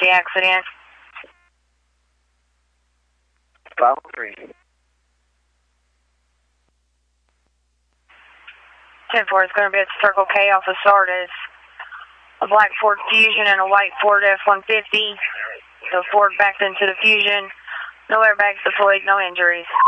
the accident? 503. 10-4 is going to be at Circle K off of Sardis. A black Ford Fusion and a white Ford F-150. The Ford backed into the Fusion. No airbags deployed, no injuries.